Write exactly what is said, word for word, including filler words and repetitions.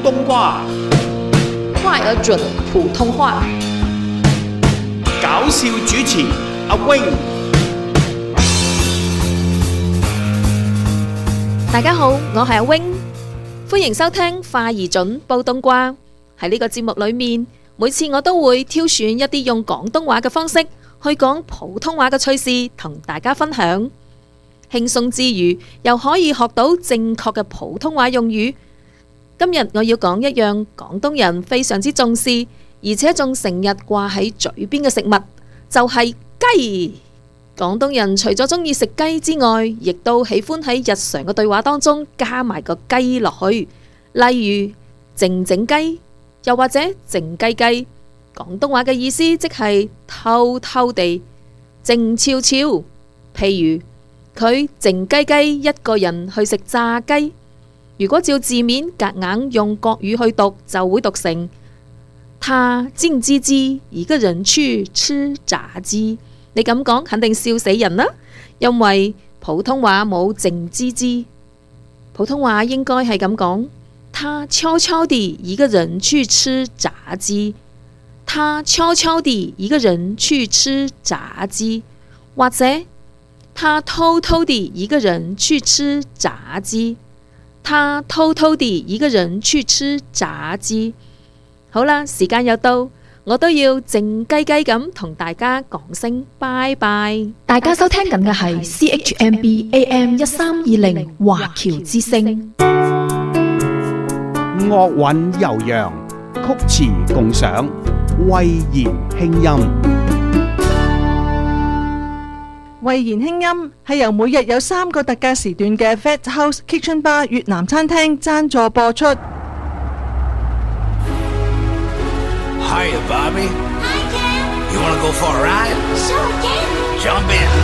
東話， 快而準普通話。 搞笑主持阿 wing。 大家好，我係阿 wing，歡迎收聽快而準煲冬瓜。喺呢個節目裏面，每次我都會挑選一啲用廣東話嘅方式去講普通話嘅趣事，同大家分享。輕鬆之餘，又可以學到正確嘅普通話用語。今日我要講一樣廣東人非常之重視，而且仲成日掛喺嘴邊嘅食物，就係雞。廣東人除咗中意食雞之外，亦都喜歡喺日常嘅對話當中加埋個雞落去，例如靜靜雞，又或者靜雞雞。廣東話嘅意思即係偷偷地、靜悄悄。譬如佢靜雞雞一個人去食炸雞，如果照字面夾硬用國語去讀，就會讀成他靜唧唧一個人去吃炸雞。你咁講肯定笑死人啦，因為普通話冇靜唧唧，普通話應該係咁講：他悄悄地一個人去吃炸雞，他悄悄地一個人去吃炸雞，或者他偷偷地一個人去吃炸雞，他偷偷地一個人去吃炸雞。好啦，時間又到，我都要靜雞雞咁同大家講聲拜拜。 大家收聽緊嘅係 C H M B A M 一三二零華僑之聲， 樂韻悠揚，曲詞共賞，慧言輕音。 慧言輕音係由每日有三個特價時段嘅 Fat House Kitchen Bar 越南餐廳贊助播出。 Hiya, Bobby. Hi, Ken. You wanna go for a ride? Sure, Ken. Jump in.